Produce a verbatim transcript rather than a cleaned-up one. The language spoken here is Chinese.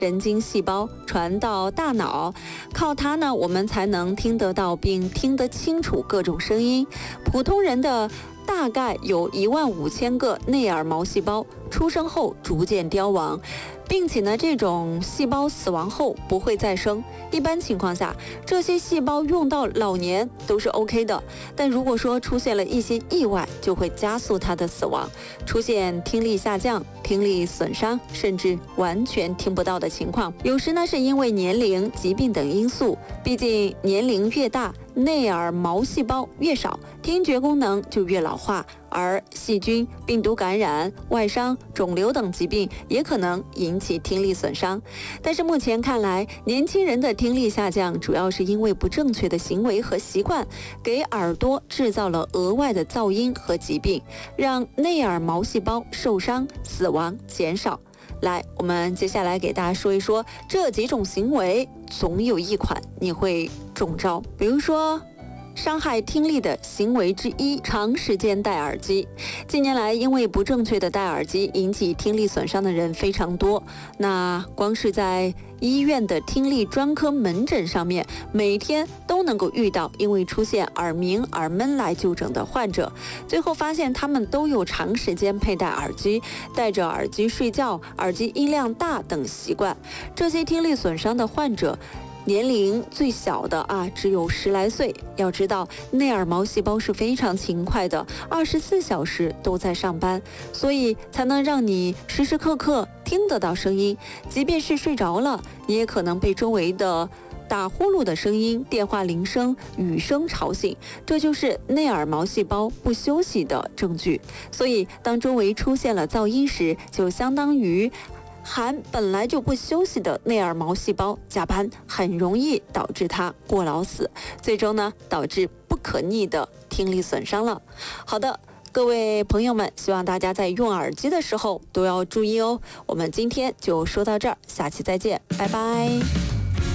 神经细胞传到大脑，靠它呢，我们才能听得到并听得清楚各种声音。普通人的大概有一万五千个内耳毛细胞，出生后逐渐凋亡，并且呢，这种细胞死亡后不会再生。一般情况下，这些细胞用到老年都是 OK 的，但如果说出现了一些意外，就会加速它的死亡，出现听力下降、听力损伤，甚至完全听不到的情况。有时呢，是因为年龄、疾病等因素，毕竟年龄越大，内耳毛细胞越少，听觉功能就越老化，而细菌、病毒感染、外伤、肿瘤等疾病也可能引起听力损伤。但是目前看来，年轻人的听力下降主要是因为不正确的行为和习惯，给耳朵制造了额外的噪音和疾病，让内耳毛细胞受伤、死亡减少。来，我们接下来给大家说一说这几种行为，总有一款你会中招。比如说，伤害听力的行为之一，长时间戴耳机。近年来，因为不正确的戴耳机引起听力损伤的人非常多。那光是在医院的听力专科门诊上面，每天都能够遇到因为出现耳鸣、耳闷来就诊的患者。最后发现他们都有长时间佩戴耳机、戴着耳机睡觉、耳机音量大等习惯。这些听力损伤的患者，年龄最小的啊，只有十来岁。要知道，内耳毛细胞是非常勤快的，二十四小时都在上班，所以才能让你时时刻刻听得到声音。即便是睡着了，你也可能被周围的打呼噜的声音、电话铃声、雨声吵醒，这就是内耳毛细胞不休息的证据。所以，当周围出现了噪音时，就相当于含本来就不休息的内耳毛细胞加班，很容易导致它过劳死，最终呢导致不可逆的听力损伤了。好的，各位朋友们，希望大家在用耳机的时候都要注意哦。我们今天就说到这儿，下期再见，拜拜。